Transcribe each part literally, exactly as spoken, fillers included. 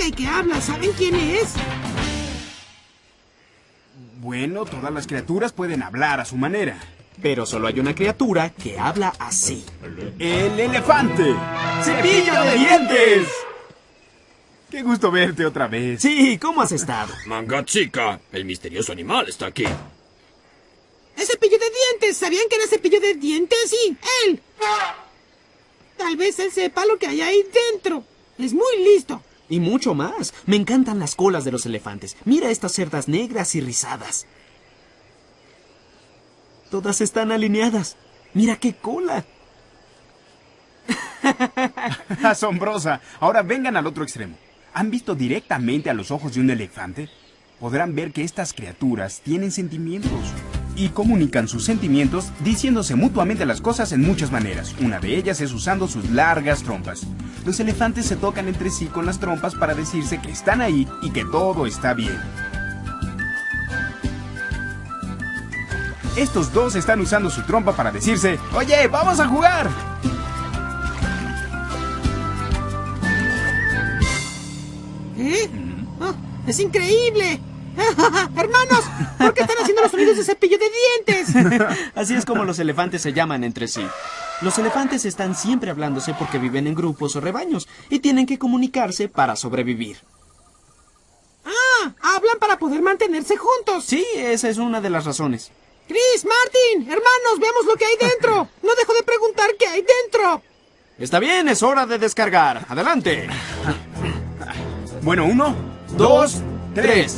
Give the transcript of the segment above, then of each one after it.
y que habla, ¿saben quién es? Bueno, todas las criaturas pueden hablar a su manera. Pero solo hay una criatura que habla así. ¡El elefante! ¡Cepillo de dientes! ¡Qué gusto verte otra vez! Sí, ¿cómo has estado? Manga chica, el misterioso animal está aquí. ¡Es cepillo de dientes! ¿Sabían que era cepillo de dientes? Sí, él. Tal vez él sepa lo que hay ahí dentro. Es muy listo. Y mucho más. Me encantan las colas de los elefantes. Mira estas cerdas negras y rizadas. Todas están alineadas. Mira qué cola. ¡Asombrosa! Ahora vengan al otro extremo. ¿Han visto directamente a los ojos de un elefante? Podrán ver que estas criaturas tienen sentimientos. Y comunican sus sentimientos diciéndose mutuamente las cosas en muchas maneras. Una de ellas es usando sus largas trompas. Los elefantes se tocan entre sí con las trompas para decirse que están ahí y que todo está bien. Estos dos están usando su trompa para decirse: ¡Oye, vamos a jugar! ¿Eh? Oh, ¡es increíble! ¡Hermanos! ¿Por qué están haciendo los sonidos de cepillo de dientes? Así es como los elefantes se llaman entre sí. Los elefantes están siempre hablándose porque viven en grupos o rebaños y tienen que comunicarse para sobrevivir. ¡Ah! Hablan para poder mantenerse juntos. Sí, esa es una de las razones. Chris, Martin, hermanos, veamos lo que hay dentro. No dejo de preguntar qué hay dentro. Está bien, es hora de descargar. Adelante. Bueno, uno, dos, tres.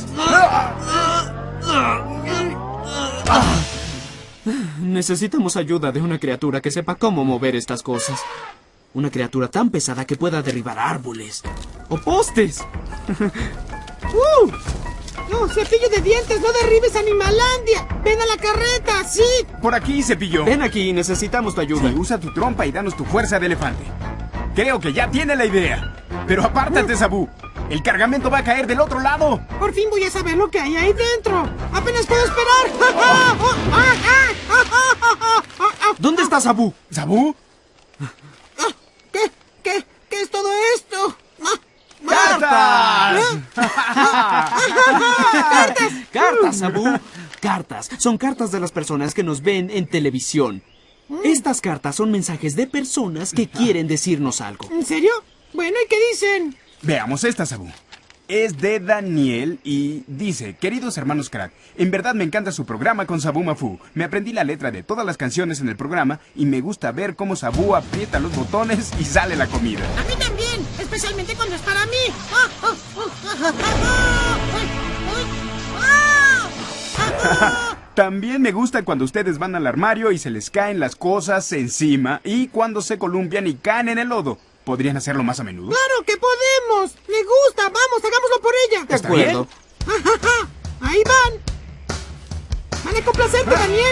Necesitamos ayuda de una criatura que sepa cómo mover estas cosas. Una criatura tan pesada que pueda derribar árboles o postes. ¡Uh! No, cepillo de dientes, no derribes Animalandia. Ven a la carreta, sí. Por aquí, Cepillo. Ven aquí, necesitamos tu ayuda. Sí, usa tu trompa y danos tu fuerza de elefante. Creo que ya tiene la idea. Pero apártate, Sabú. El cargamento va a caer del otro lado. Por fin voy a saber lo que hay ahí dentro. Apenas puedo esperar. ¿Dónde está Sabú? ¿Sabú? ¿Qué? ¿Qué? ¿Qué es todo esto? ¡Cartas! ¡Cartas! Cartas, Sabú. Cartas. Son cartas de las personas que nos ven en televisión. Estas cartas son mensajes de personas que quieren decirnos algo. ¿En serio? Bueno, ¿y qué dicen? Veamos esta, Sabú. Es de Daniel y dice: queridos hermanos crack, en verdad me encanta su programa con Sabú Mafú. Me aprendí la letra de todas las canciones en el programa y me gusta ver cómo Sabú aprieta los botones y sale la comida. A mí también, especialmente cuando es para mí. También me gusta cuando ustedes van al armario y se les caen las cosas encima y cuando se columpian y caen en el lodo. ¿Podrían hacerlo más a menudo? ¡Claro que podemos! ¡Me gusta! ¡Vamos, hagámoslo por ella! De acuerdo. ¡Ahí van! ¡Van a complacerte, Daniel!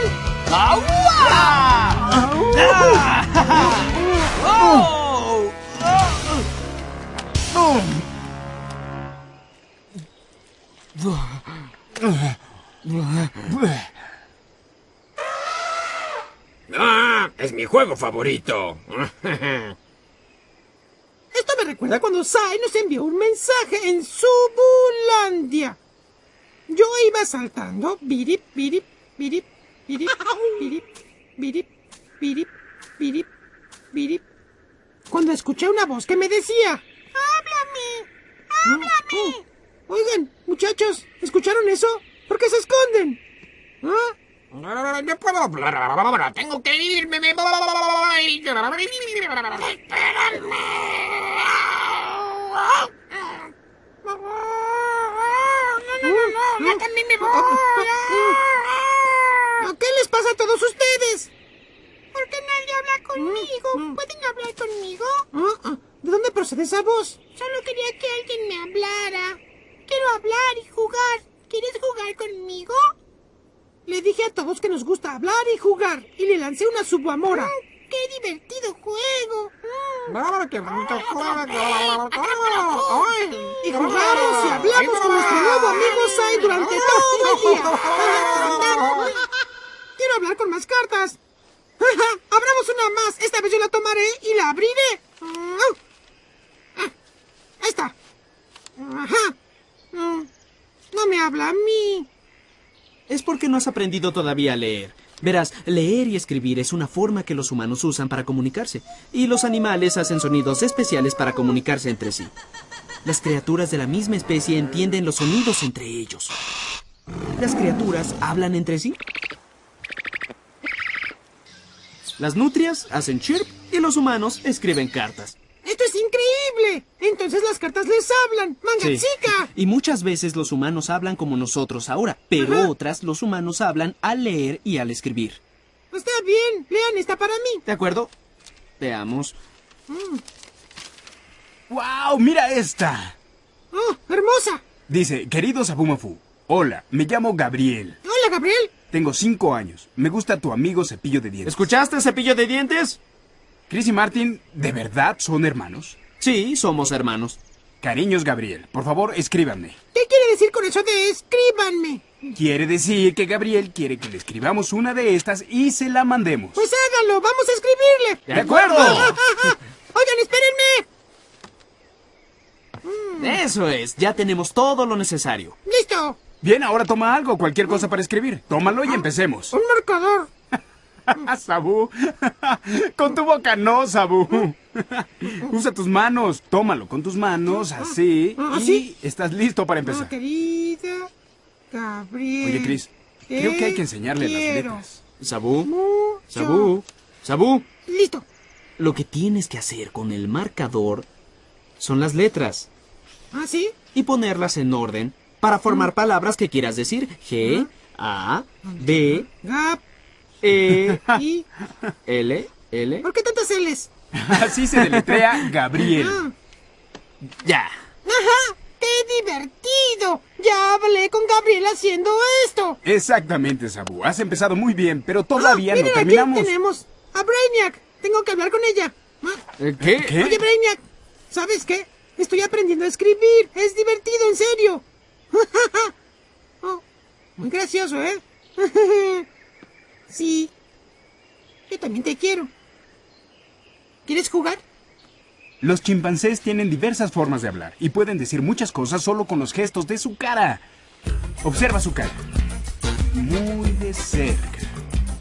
¡Ah! ¡Es mi juego favorito! Esto me recuerda cuando Sai nos envió un mensaje en Subulandia. Yo iba saltando, birip, birip, birip, birip, birip, birip, birip, birip, birip, cuando escuché una voz que me decía: ¡háblame! ¡háblame! Oigan, muchachos, ¿escucharon eso? ¿Por qué se esconden? ¿Ah? No puedo hablar, tengo que irme, me voy. Espérame. No, no, no, no, yo también me voy. ¿Qué les pasa a todos ustedes? ¿Por qué nadie habla conmigo? ¿Pueden hablar conmigo? ¿De dónde procede esa voz? Solo quería que alguien me hablara. Quiero hablar y jugar. ¿Quieres jugar conmigo? Le dije a todos que nos gusta hablar y jugar y le lancé una subamora. Mm, ¡Qué divertido juego! Mm. Y jugamos y hablamos con nuestro nuevo amigo Sai durante todo el día. Quiero hablar con más cartas. Abramos una más. Esta vez yo la tomaré y la abriré. Ahí está. habla a mí? Es porque no has aprendido todavía a leer. Verás, leer y escribir es una forma que los humanos usan para comunicarse. Y los animales hacen sonidos especiales para comunicarse entre sí. Las criaturas de la misma especie entienden los sonidos entre ellos. Las criaturas hablan entre sí. Las nutrias hacen chirp y los humanos escriben cartas. ¡Esto es increíble! Entonces las cartas les hablan. ¡Manga Sí. chica! Y muchas veces los humanos hablan como nosotros ahora, pero Ajá. otras los humanos hablan al leer y al escribir. Está bien, lean, está para mí. ¿De acuerdo? Veamos. ¡Wow! ¡Mira esta! ¡Oh, hermosa! Dice, querido Sabumafu, hola, me llamo Gabriel. Hola, Gabriel. Tengo cinco años. Me gusta tu amigo cepillo de dientes. ¿Escuchaste, cepillo de dientes? Chris y Martin, ¿de verdad son hermanos? Sí, somos hermanos. Cariños, Gabriel. Por favor, escríbanme. ¿Qué quiere decir con eso de escríbanme? Quiere decir que Gabriel quiere que le escribamos una de estas y se la mandemos. Pues háganlo, vamos a escribirle. ¡De acuerdo! Oigan, espérenme. Eso es, ya tenemos todo lo necesario. Listo. Bien, ahora toma algo, cualquier cosa para escribir. Tómalo y empecemos. Un marcador. Sabu. Con tu boca no, Sabu. Usa tus manos. Tómalo con tus manos, así. Ah, Y ¿así? estás listo para Oh, empezar. querida Gabriel. Oye, Chris, creo que hay que enseñarle las quiero letras. Sabú, mucho. Sabú, Sabú. Listo. Lo que tienes que hacer con el marcador son las letras ¿Ah, sí? y ponerlas en orden para formar palabras que quieras decir. G, A, B, Gap. E, Y... L, L. ¿Por qué tantas L's? Así se deletrea Gabriel. Ah. Ya. ¡Ajá! ¡Qué divertido! Ya hablé con Gabriel haciendo esto. Exactamente, Sabu. Has empezado muy bien, pero todavía Ah, no miren, terminamos. Aquí tenemos a Brainiac. Tengo que hablar con ella. Ah, ¿Qué? ¿Qué? Oye, Brainiac, ¿sabes qué? Estoy aprendiendo a escribir. Es divertido, en serio. Oh, muy gracioso, ¿eh? Sí. Yo también te quiero. ¿Quieres jugar? Los chimpancés tienen diversas formas de hablar y pueden decir muchas cosas solo con los gestos de su cara. Observa su cara. Muy de cerca.